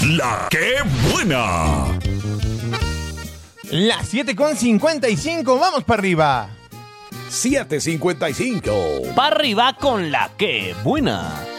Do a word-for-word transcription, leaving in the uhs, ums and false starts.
La que buena. Las siete con cincuenta y cinco, vamos para arriba. siete cincuenta y cinco. Para arriba con la que buena.